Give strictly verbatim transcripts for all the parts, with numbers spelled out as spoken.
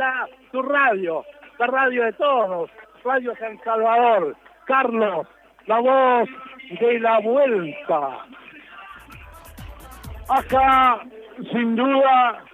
está tu radio, la radio de todos, Radio San Salvador. Carlos, la voz de la vuelta. Acá, sin duda,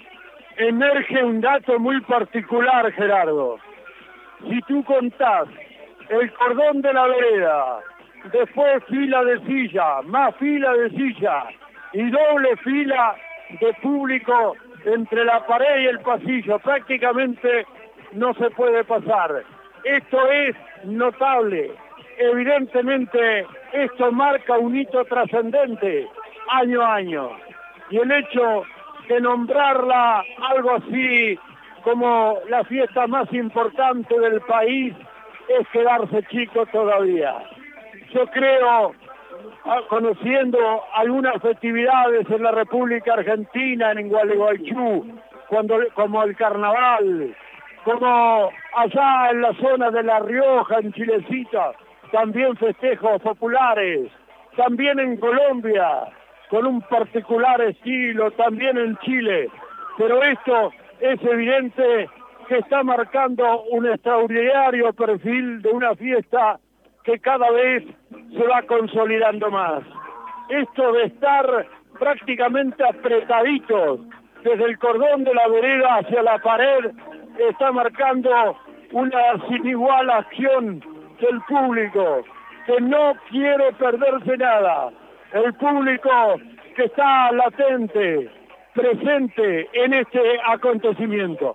emerge un dato muy particular, Gerardo. Si tú contás el cordón de la vereda, después fila de silla, más fila de silla y doble fila de público entre la pared y el pasillo, prácticamente no se puede pasar. Esto es notable. Evidentemente, esto marca un hito trascendente año a año. Y el hecho de nombrarla algo así como la fiesta más importante del país es quedarse chico todavía. Yo creo, conociendo algunas festividades en la República Argentina, en Gualeguaychú, cuando, como el carnaval, como allá en la zona de La Rioja, en Chilecita, también festejos populares, también en Colombia, con un particular estilo, también en Chile, pero esto es evidente que está marcando un extraordinario perfil de una fiesta que cada vez se va consolidando más. Esto de estar prácticamente apretaditos desde el cordón de la vereda hacia la pared está marcando una sin igual acción del público, que no quiere perderse nada. El público que está latente, presente en este acontecimiento.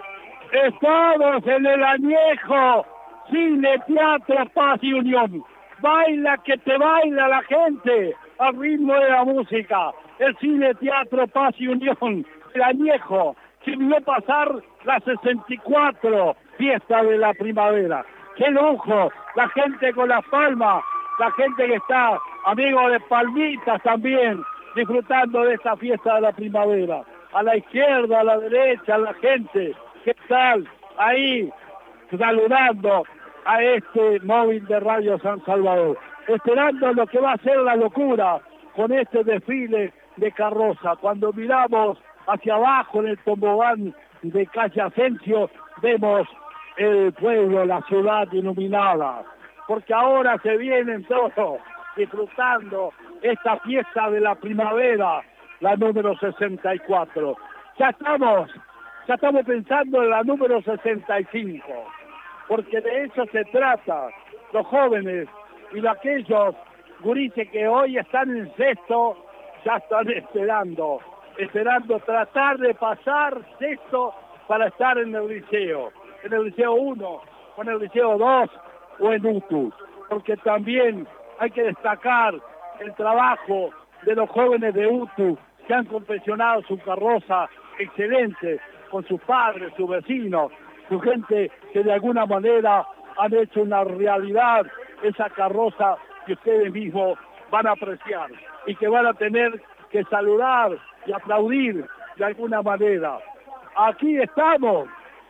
Estamos en el añejo Cine, Teatro, Paz y Unión. Baila que te baila la gente al ritmo de la música. El Cine, Teatro, Paz y Unión. El añejo, sin no pasar las sesenta y cuatro fiestas de la primavera. ¡Qué lujo! La gente con las palmas, la gente que está, amigo de palmitas también, disfrutando de esta fiesta de la primavera. A la izquierda, a la derecha, la gente que está ahí saludando a este móvil de Radio San Salvador, esperando lo que va a ser la locura con este desfile de carroza. Cuando miramos hacia abajo en el tobogán de calle Asensio, vemos el pueblo, la ciudad iluminada, porque ahora se vienen todos disfrutando esta fiesta de la primavera, la número sesenta y cuatro. Ya estamos, ya estamos pensando en la número sesenta y cinco, porque de eso se trata. Los jóvenes y de aquellos gurises que hoy están en sexto, ya están esperando, esperando tratar de pasar sexto para estar en el liceo, en el liceo uno, o en el liceo dos, o en U T U, porque también hay que destacar el trabajo de los jóvenes de U T U que han confeccionado su carroza excelente con sus padres, sus vecinos, su gente que de alguna manera han hecho una realidad esa carroza que ustedes mismos van a apreciar y que van a tener que saludar y aplaudir de alguna manera. Aquí estamos,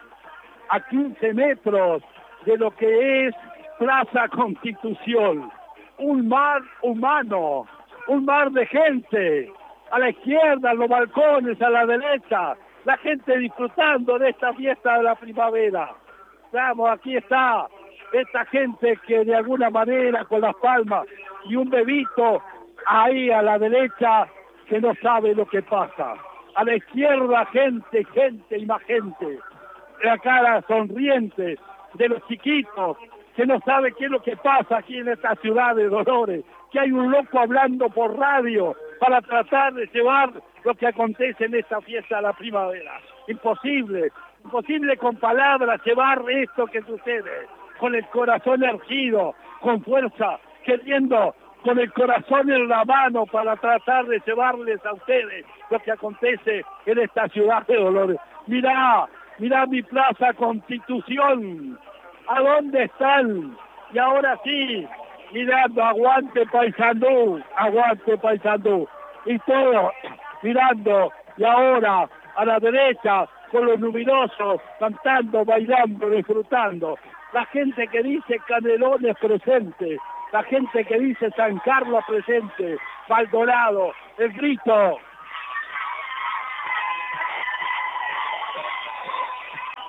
a quince metros de lo que es Plaza Constitución, un mar humano, un mar de gente, a la izquierda, en los balcones, a la derecha, la gente disfrutando de esta fiesta de la primavera. Vamos, aquí está esta gente que de alguna manera con las palmas y un bebito ahí a la derecha que no sabe lo que pasa. A la izquierda gente, gente y más gente. La cara sonriente de los chiquitos que no sabe qué es lo que pasa aquí en esta ciudad de Dolores, que hay un loco hablando por radio para tratar de llevar lo que acontece en esta fiesta de la primavera. Imposible, imposible con palabras llevar esto que sucede, con el corazón erguido, con fuerza, queriendo con el corazón en la mano para tratar de llevarles a ustedes lo que acontece en esta ciudad de Dolores. Mirá, mirá mi Plaza Constitución, ¿a dónde están? Y ahora sí, mirando, aguante Paysandú, aguante Paysandú. Y todo mirando, y ahora a la derecha, con los luminosos, cantando, bailando, disfrutando. La gente que dice Canelones presente, la gente que dice San Carlos presente, Maldonado, el grito.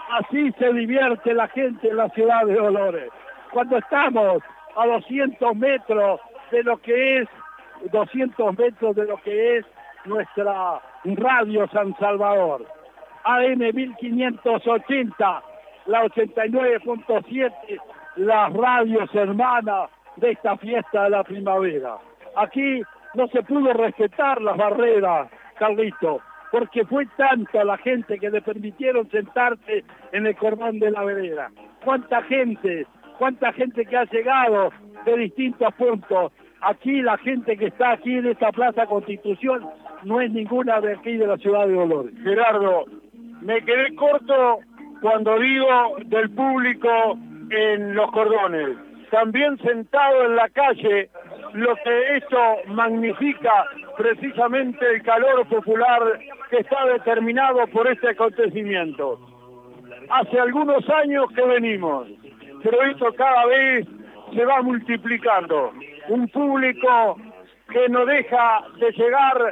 Así se divierte la gente en la ciudad de Dolores. Cuando estamos a doscientos metros de lo que es, doscientos metros de lo que es nuestra radio San Salvador. A M mil quinientos ochenta, la ochenta y nueve punto siete, las radios hermanas de esta fiesta de la primavera. Aquí no se pudo respetar las barreras, Carlito, porque fue tanta la gente que le permitieron sentarse en el cordón de la vereda. ¿Cuánta gente? ¿Cuánta gente que ha llegado de distintos puntos? Aquí la gente que está aquí en esta Plaza Constitución no es ninguna de aquí de la ciudad de Dolores. Gerardo, me quedé corto cuando digo del público en los cordones. También sentado en la calle, lo que esto magnifica precisamente el calor popular que está determinado por este acontecimiento. Hace algunos años que venimos, pero esto cada vez se va multiplicando. Un público que no deja de llegar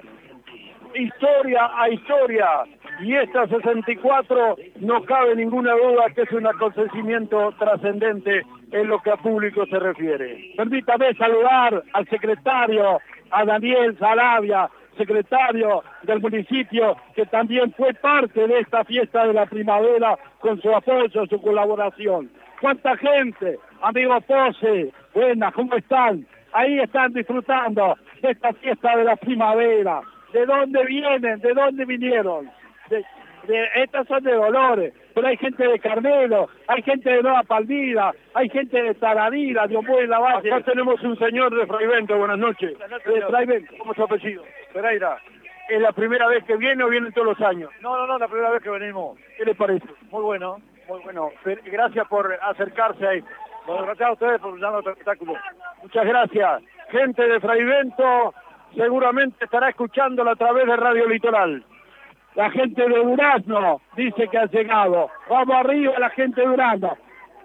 historia a historia, y esta sesenta y cuatro no cabe ninguna duda que es un acontecimiento trascendente en lo que a público se refiere. Permítame saludar al secretario, a Daniel Salavia, secretario del municipio, que también fue parte de esta fiesta de la primavera con su apoyo, su colaboración. ¿Cuánta gente? Amigo Pose, buenas, ¿cómo están? Ahí están disfrutando de esta fiesta de la primavera. ¿De dónde vienen? ¿De dónde vinieron? De, de, estas son de Dolores, pero hay gente de Carmelo, hay gente de Nueva Palmira, hay gente de Taradira, de Ombú y la Valle. Acá tenemos un señor de Fraivento, buenas noches. Buenas noches, de Fraivento. ¿Cómo es su apellido? Pereira. ¿Es la primera vez que viene o vienen todos los años? No, no, no, la primera vez que venimos. ¿Qué les parece? Muy bueno. Muy bueno. Gracias por acercarse ahí. Bueno, gracias a ustedes por darnos otro espectáculo. Muchas gracias. Gente de Fraivento seguramente estará escuchándolo a través de Radio Litoral. La gente de Durazno dice que ha llegado. Vamos arriba la gente de Durazno.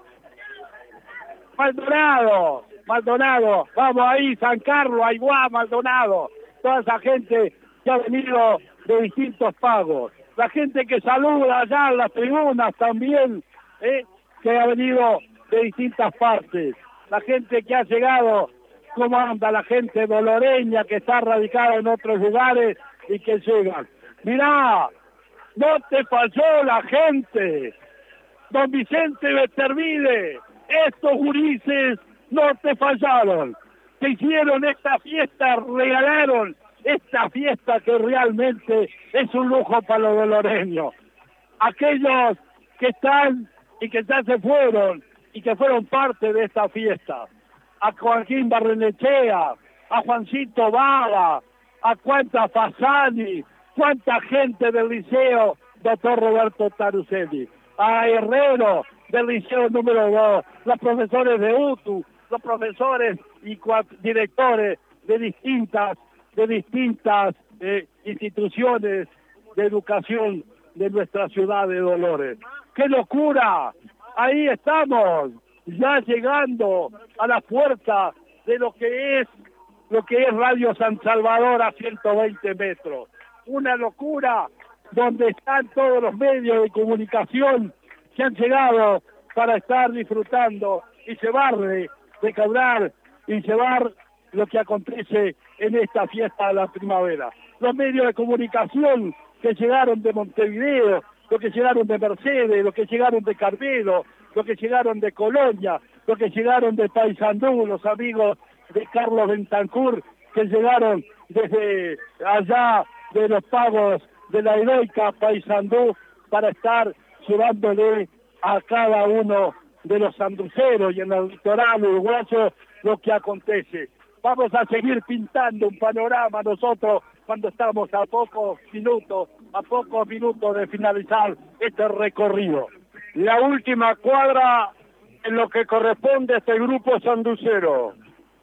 Maldonado, Maldonado, vamos ahí, San Carlos, Aiguá, Maldonado. Toda esa gente que ha venido de distintos pagos. La gente que saluda allá en las tribunas también, ¿eh? que ha venido de distintas partes. La gente que ha llegado, cómo anda la gente doloreña que está radicada en otros lugares y que llegan. Mirá, no te falló la gente. Don Vicente Betervide, estos gurises no te fallaron. Te hicieron esta fiesta, regalaron esta fiesta que realmente es un lujo para los doloreños. Aquellos que están y que ya se fueron y que fueron parte de esta fiesta. A Joaquín Barrenechea, a Juancito Vaga, a Cuanta Fasani, cuánta gente del liceo doctor Roberto Taruselli, a Herrero del liceo número dos, los profesores de U T U, los profesores y directores de distintas, de distintas eh, instituciones de educación de nuestra ciudad de Dolores. ¡Qué locura! Ahí estamos, ya llegando a la puerta de lo que es, lo que es Radio San Salvador a ciento veinte metros. Una locura donde están todos los medios de comunicación que han llegado para estar disfrutando y llevarle, recaudar y llevar lo que acontece en esta fiesta de la primavera. Los medios de comunicación que llegaron de Montevideo, los que llegaron de Mercedes, los que llegaron de Carmelo, los que llegaron de Colonia, los que llegaron de Paysandú, los amigos de Carlos Bentancur, que llegaron desde allá de los pagos de la heroica Paysandú para estar llevándole a cada uno de los sanduceros y en el litoral uruguayo lo que acontece. Vamos a seguir pintando un panorama nosotros cuando estamos a pocos minutos, a pocos minutos de finalizar este recorrido. La última cuadra en lo que corresponde a este grupo sanducero.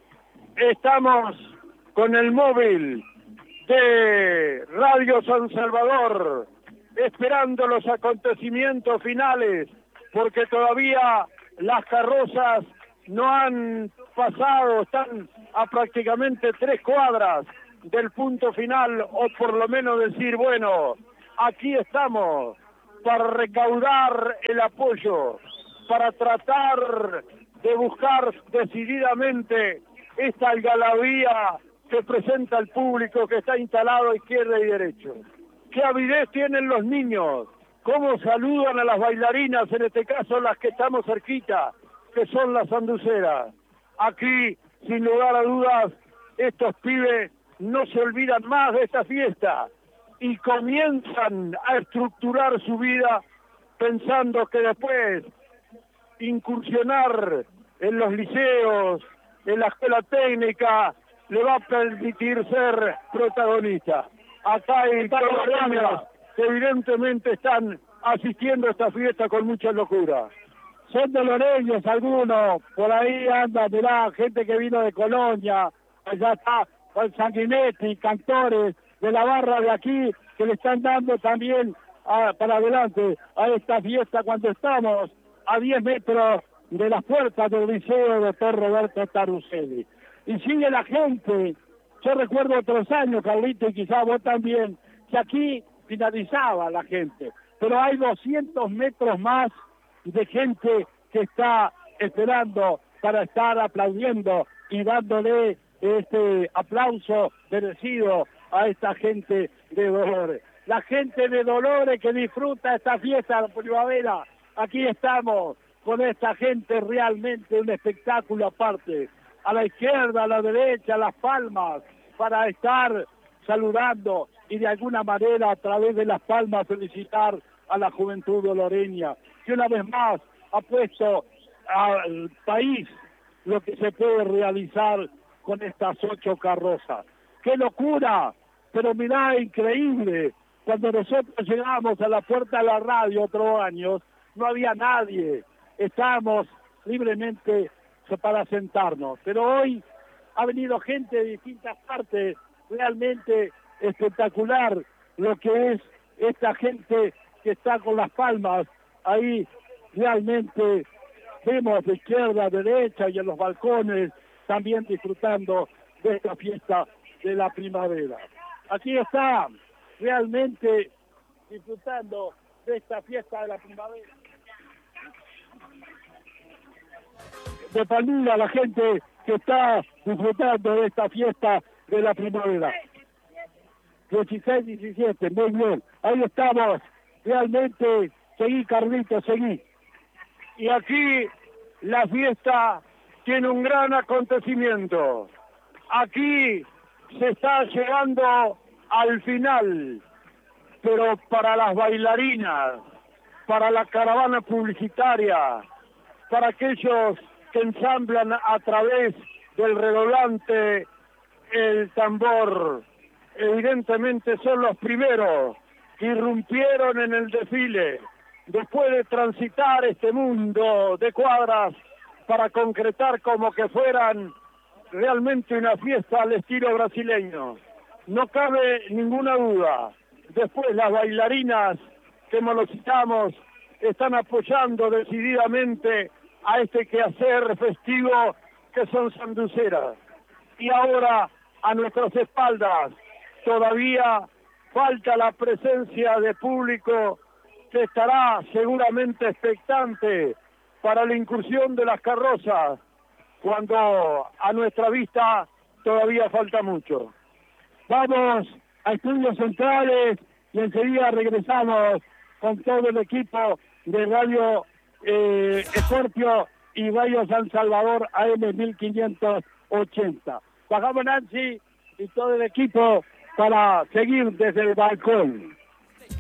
Estamos con el móvil de Radio San Salvador, esperando los acontecimientos finales, porque todavía las carrozas no han pasado, están a prácticamente tres cuadras del punto final, o por lo menos decir, bueno, aquí estamos, para recaudar el apoyo, para tratar de buscar decididamente esta algarabía que presenta el público que está instalado a izquierda y derecha. ¿Qué avidez tienen los niños? ¿Cómo saludan a las bailarinas, en este caso las que estamos cerquita, que son las sanduceras? Aquí, sin lugar a dudas, estos pibes no se olvidan más de esta fiesta y comienzan a estructurar su vida pensando que después incursionar en los liceos, en la escuela técnica, le va a permitir ser protagonista. Acá hay colombianos que evidentemente están asistiendo a esta fiesta con mucha locura. Son doloreños algunos, por ahí anda, mirá, gente que vino de Colonia, allá está Juan Sanguinetti, cantores de la barra de aquí, que le están dando también a, para adelante a esta fiesta cuando estamos a diez metros de las puertas del Liceo doctor Roberto Taruselli. Y sigue la gente, yo recuerdo otros años, Carlito, y quizás vos también, que aquí finalizaba la gente, pero hay doscientos metros más de gente que está esperando para estar aplaudiendo y dándole este aplauso merecido a esta gente de Dolores. La gente de Dolores que disfruta esta fiesta de primavera, aquí estamos con esta gente, realmente un espectáculo aparte. A la izquierda, a la derecha, las palmas, para estar saludando y de alguna manera a través de las palmas felicitar a la juventud doloreña, que una vez más ha puesto al país lo que se puede realizar con estas ocho carrozas. ¡Qué locura! Pero mirá, increíble, cuando nosotros llegamos a la puerta de la radio otros años, no había nadie, estábamos libremente para sentarnos, pero hoy ha venido gente de distintas partes, realmente espectacular lo que es esta gente que está con las palmas, ahí realmente vemos de izquierda a derecha y en los balcones también disfrutando de esta fiesta de la primavera. Aquí está realmente disfrutando de esta fiesta de la primavera. De Palmira, la gente que está disfrutando de esta fiesta de la primavera. dieciséis diecisiete, muy bien. Ahí estamos. Realmente, seguí, Carlito, seguí. Y aquí la fiesta tiene un gran acontecimiento. Aquí se está llegando al final, pero para las bailarinas, para la caravana publicitaria, para aquellos que ensamblan a través del redoblante el tambor, evidentemente son los primeros que irrumpieron en el desfile, después de transitar este mundo de cuadras para concretar como que fueran realmente una fiesta al estilo brasileño. No cabe ninguna duda. Después las bailarinas que como lo citamos están apoyando decididamente a este quehacer festivo que son sanduceras. Y ahora a nuestras espaldas todavía falta la presencia de público que estará seguramente expectante para la incursión de las carrozas, cuando a nuestra vista todavía falta mucho. Vamos a estudios centrales y enseguida regresamos con todo el equipo de Radio eh, Escorpio y Radio San Salvador A M mil quinientos ochenta. Bajamos Nancy y todo el equipo para seguir desde el balcón.